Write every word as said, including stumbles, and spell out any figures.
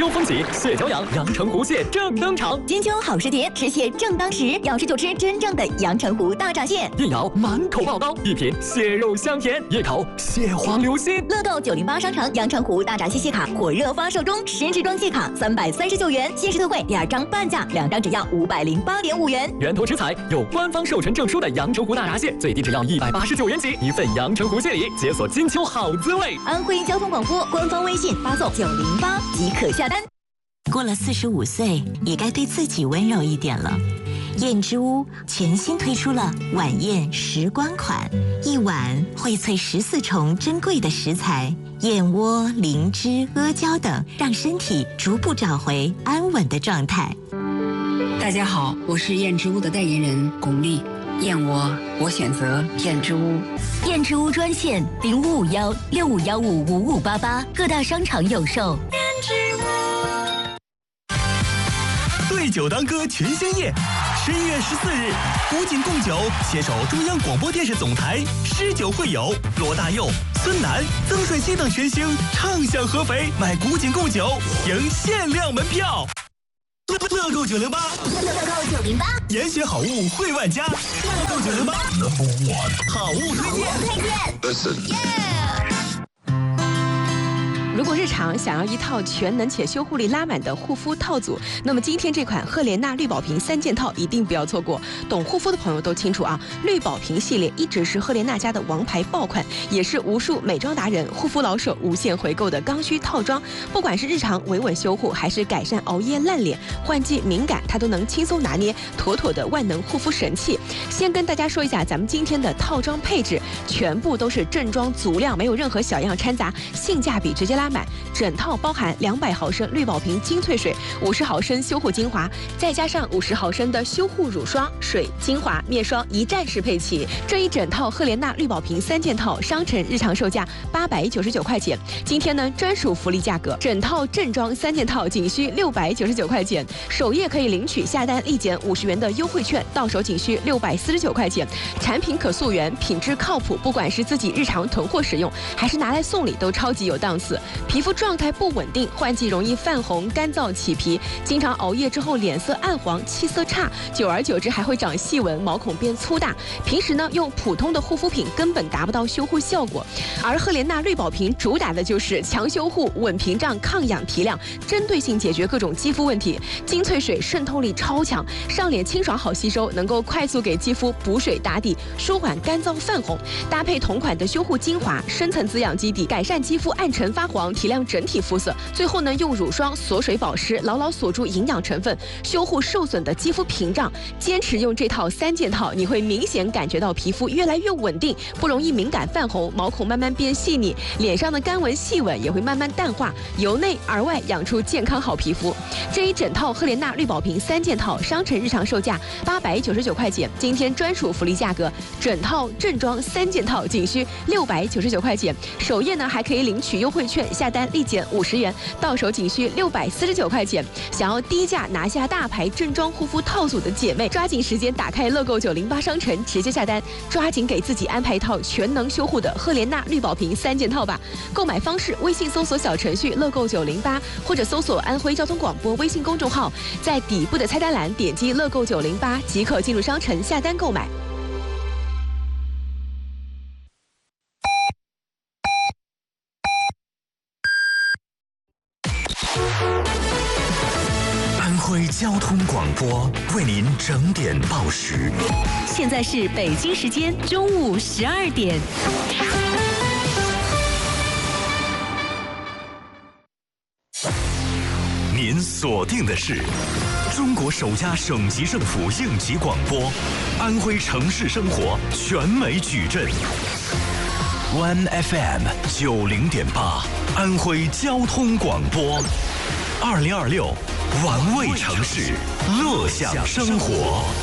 秋风起，蟹脚痒，阳澄湖蟹正登场。 金秋好时节，吃蟹正当时，要吃就吃真正的阳澄湖大闸蟹。 一咬满口爆刀，一品蟹肉香甜，一口蟹黄流心。 乐购九零八商城阳澄湖大闸蟹蟹卡火热发售中，十支装蟹卡三百三十九元，限时特惠第二张半价，两张只要五百零八点五元。 源头食材有官方授权证书的阳澄湖大闸蟹，最低只要一百八十九元起，一份阳澄湖蟹礼，解锁金秋好滋味。 安徽交通广播官方微信发送九零八即可下单。 过了四十五岁，也该对自己温柔一点了。燕之屋全新推出了晚宴时光款，一碗荟萃十四重珍贵的食材，燕窝、灵芝、阿胶等，让身体逐步找回安稳的状态。 大家好，我是燕之屋的代言人巩俐。燕窝，我选择燕之屋。 燕之屋专线零五五幺六五幺五五五八八，各大商场有售。燕之屋。 对酒当歌全新夜，十一月十四日，古井贡酒携手中央广播电视总台诗酒会友罗大佑、孙楠、曾舜晞等全星畅享合肥，买古井贡酒赢限量门票。乐购九零八， 乐购九零八， 严选好物惠万家。乐购九零八 ，Number One， 好物推荐。 推荐。 Listen。 如果日常想要一套全能且修护力拉满的护肤套组，那么今天这款赫莲娜绿宝瓶三件套一定不要错过。懂护肤的朋友都清楚啊，绿宝瓶系列一直是赫莲娜家的王牌爆款，也是无数美妆达人、护肤老手无限回购的刚需套装。不管是日常维稳修护，还是改善熬夜烂脸、换季敏感，它都能轻松拿捏，妥妥的万能护肤神器。先跟大家说一下咱们今天的套装配置，全部都是正装足量，没有任何小样掺杂，性价比直接拉满。整套包含两百毫升绿宝瓶精粹水、五十毫升修护精华，再加上五十毫升的修护乳霜、水、精华、面霜一站式配齐。这一整套赫莲娜绿宝瓶三件套，商城日常售价八百九十九块钱，今天呢专属福利价格，整套正装三件套仅需六百九十九块钱，首页可以领取下单立减五十元的优惠券，到手仅需六百四十九块钱。产品可溯源，品质靠谱，不管是自己日常囤货使用，还是拿来送礼，都超级有档次。皮肤状态不稳定，换季容易泛红、干燥、起皮，经常熬夜之后脸色暗黄、气色差，久而久之还会长细纹，毛孔变粗大。平时呢用普通的护肤品根本达不到修护效果，而赫莲娜绿宝瓶主打的就是强修护、稳屏障、抗氧提亮，针对性解决各种肌肤问题。精粹水渗透力超强，上脸清爽好吸收，能够快速给肌肤补水打底，舒缓干燥泛红。搭配同款的修护精华，深层滋养基底，改善肌肤暗沉发黄，提亮整体肤色。最后呢，用乳霜锁水保湿，牢牢锁住营养成分，修护受损的肌肤屏障。坚持用这套三件套，你会明显感觉到皮肤越来越稳定，不容易敏感泛红，毛孔慢慢变细腻，脸上的干纹细纹也会慢慢淡化，由内而外养出健康好皮肤。这一整套赫莲娜绿宝瓶三件套，商城日常售价八百九十九块钱，今天专属福利价格，整套正装三件套仅需六百九十九块钱，首页呢还可以领取优惠券，下单立减五十元，到手仅需六百四十九块钱。想要低价拿下大牌正装护肤套组的姐妹，抓紧时间打开乐购九零八商城，直接下单，抓紧给自己安排一套全能修护的赫莲娜绿宝瓶三件套吧。购买方式：微信搜索小程序乐购九零八，或者搜索安徽交通广播微信公众号，在底部的菜单栏点击乐购九零八即可进入商城下单购买。 安徽交通广播为您整点报时。 现在是北京时间中午十二点。 您锁定的是中国首家省级政府应急广播，安徽城市生活全美矩阵。One F M 九零点八，安徽交通广播，二零二六，玩味城市，乐享生活。